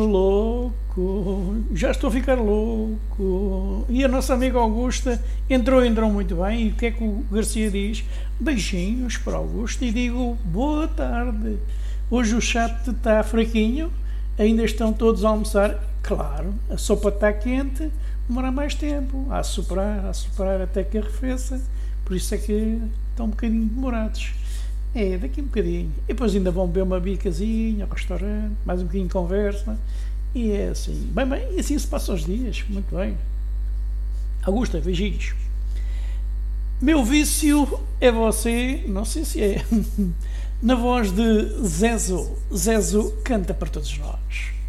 louco, já estou a ficar louco. E a nossa amiga Augusta entrou muito bem. E o que é que o Garcia diz? Beijinhos para Augusta e digo boa tarde. Hoje o chat está fraquinho, ainda estão todos a almoçar. Claro, a sopa está quente, demora mais tempo a soprar até que arrefeça. Por isso é que estão um bocadinho demorados. É, daqui um bocadinho. E depois ainda vão beber uma bicazinha ao restaurante, mais um bocadinho de conversa. E é assim. Bem, e assim se passam os dias. Muito bem. Augusta, beijinhos. Meu vício é você, não sei se é, na voz de Zezo. Zezo canta para todos nós.